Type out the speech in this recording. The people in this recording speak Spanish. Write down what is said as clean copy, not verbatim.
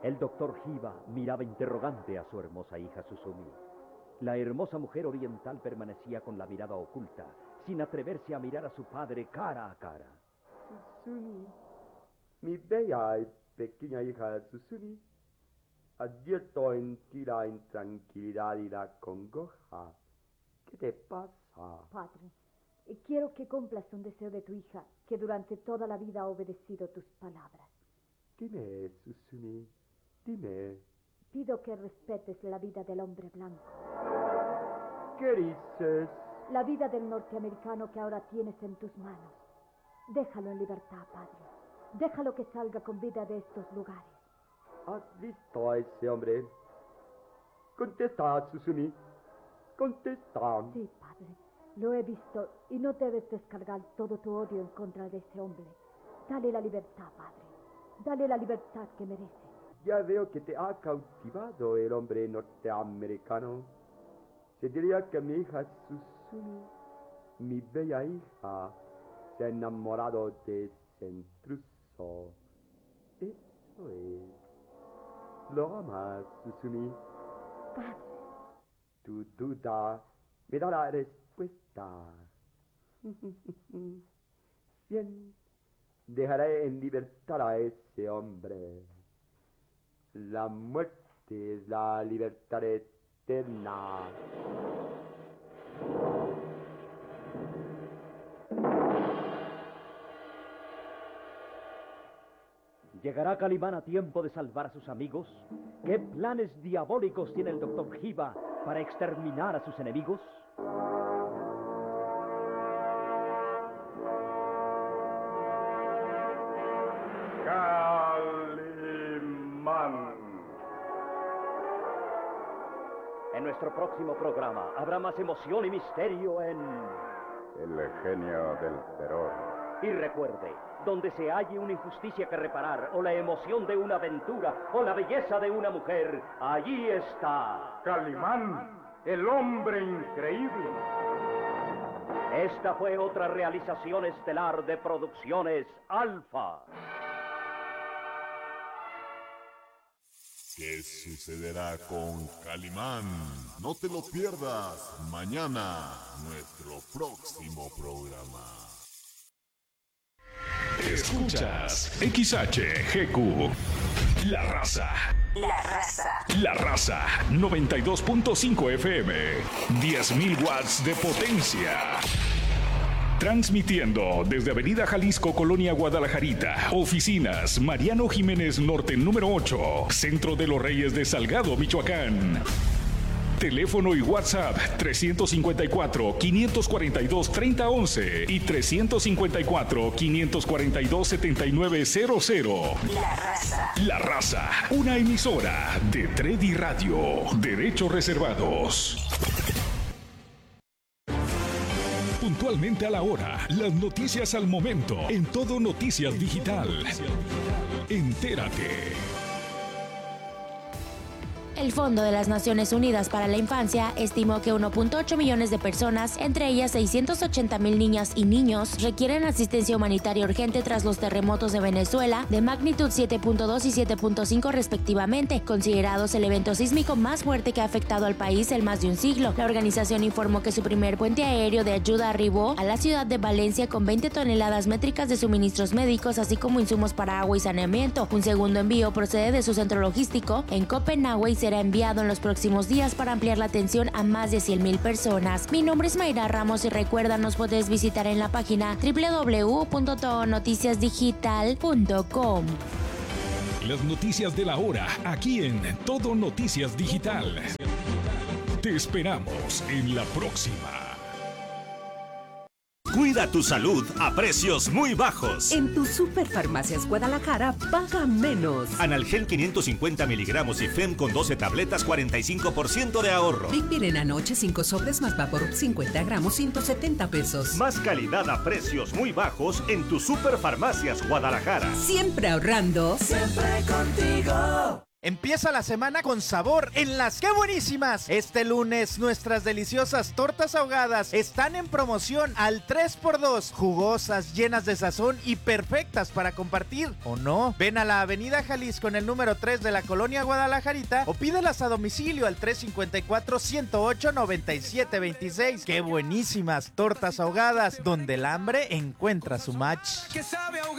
El doctor Hiba miraba interrogante a su hermosa hija Susumi. La hermosa mujer oriental permanecía con la mirada oculta, sin atreverse a mirar a su padre cara a cara. Susumi, mi bella y pequeña hija Susumi, advierto en ti la intranquilidad y la congoja. ¿Qué te pasa? Padre, quiero que cumplas un deseo de tu hija, que durante toda la vida ha obedecido tus palabras. Dime, Susumi, dime. Pido que respetes la vida del hombre blanco. ¿Qué dices? La vida del norteamericano que ahora tienes en tus manos. Déjalo en libertad, padre. Déjalo que salga con vida de estos lugares. ¿Has visto a ese hombre? Contesta, Susumi. Contesta. Sí, padre. Lo he visto y no debes descargar todo tu odio en contra de ese hombre. Dale la libertad, padre. Dale la libertad que merece. Ya veo que te ha cautivado el hombre norteamericano. Se diría que mi hija Susumi, mi bella hija, se ha enamorado de ese intruso. Eso es. ¿Lo amas, Susumi? Padre. Tu duda me da la respuesta. Bien, dejaré en libertad a ese hombre. La muerte es la libertad eterna. ¿Llegará Calimán a tiempo de salvar a sus amigos? ¿Qué planes diabólicos tiene el doctor Hiba para exterminar a sus enemigos? Calimán. En nuestro próximo programa habrá más emoción y misterio en... El genio del terror. Y recuerde, donde se halle una injusticia que reparar, o la emoción de una aventura, o la belleza de una mujer, allí está... Calimán, el hombre increíble. Esta fue otra realización estelar de Producciones Alfa. ¿Qué sucederá con Calimán? No te lo pierdas mañana, nuestro próximo programa. Escuchas XHGQ. La Raza. La Raza. La Raza 92.5 FM. 10.000 watts de potencia. Transmitiendo desde Avenida Jalisco, Colonia Guadalajarita. Oficinas Mariano Jiménez Norte número 8. Centro de los Reyes de Salgado, Michoacán. Teléfono y WhatsApp 354-542-3011 y 354-542-7900. La Raza. La Raza, una emisora de Tredi Radio. Derechos reservados. Puntualmente a la hora, las noticias al momento, en Todo Noticias Digital. Entérate. El Fondo de las Naciones Unidas para la Infancia estimó que 1.8 millones de personas, entre ellas 680,000 niñas y niños, requieren asistencia humanitaria urgente tras los terremotos de Venezuela de magnitud 7.2 y 7.5 respectivamente, considerados el evento sísmico más fuerte que ha afectado al país en más de un siglo. La organización informó que su primer puente aéreo de ayuda arribó a la ciudad de Valencia con 20 toneladas métricas de suministros médicos, así como insumos para agua y saneamiento. Un segundo envío procede de su centro logístico en Copenhague y será enviado en los próximos días para ampliar la atención a más de 100,000 personas. Mi nombre es Mayra Ramos y recuerda, nos puedes visitar en la página www.todonoticiasdigital.com. Las noticias de la hora, aquí en Todo Noticias Digital. Te esperamos en la próxima. Cuida tu salud a precios muy bajos. En tu Superfarmacias Guadalajara, paga menos. Analgel 550 miligramos y FEM con 12 tabletas, 45% de ahorro. Vipiren anoche 5 sobres más Vaporub 50 gramos, 170 pesos. Más calidad a precios muy bajos en tu Superfarmacias Guadalajara. Siempre ahorrando. Siempre contigo. Empieza la semana con sabor en las ¡Qué buenísimas! Este lunes nuestras deliciosas tortas ahogadas están en promoción al 3x2, jugosas, llenas de sazón y perfectas para compartir, ¿o no? Ven a la Avenida Jalisco en el número 3 de la Colonia Guadalajarita o pídelas a domicilio al 354-108-9726. ¡Qué buenísimas tortas ahogadas! Donde el hambre encuentra su match.